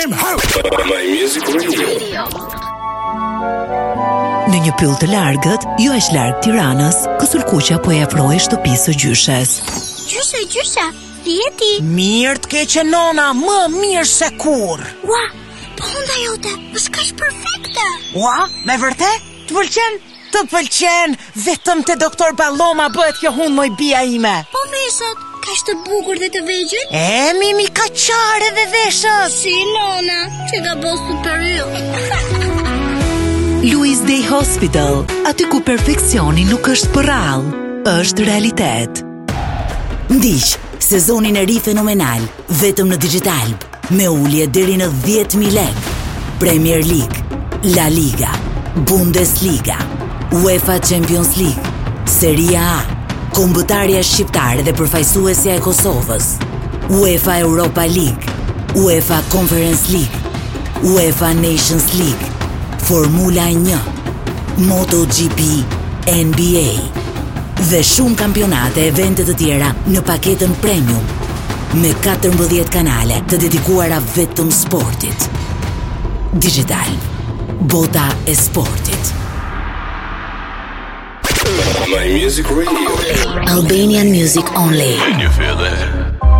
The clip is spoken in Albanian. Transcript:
My Music Radio. Në një pyll të largët, jo është larg Tiranës, Kësulkuqa po e afroi shtëpisë së gjyshes. Gjysha, si je ti? Mirë të keqe nona, më mirë se kur. Ua, po hunda jote, është kaq perfekte. Ua, me vërtet? Të pëlqen? Të pëlqen, vetëm te doktor Balloma bëhet kjo hund moj bia ime. Po veshët, kaq të bukur dhe të vegjël? Mimi ka qare dhe veshët. Si nona, që ka bo superior. Louis Day Hospital, aty ku perfeksioni nuk është për rallë, është realitet. Ndiq, sezonin e ri fenomenal, vetëm në Digital, me ulje deri në 10.000 lekë. Premier League, La Liga, Bundesliga, UEFA Champions League, Serie A, Kombëtarja Shqiptare dhe përfaqësuesja e Kosovës, UEFA Europa League, UEFA Conference League, UEFA Nations League, Formula 1, MotoGP, NBA dhe shumë kampionate e evente të tjera në paketën premium me 14 kanale të dedikuara vetëm sportit. Digital, bota e sportit. My Music Radio. Albanian music only. Can you feel that?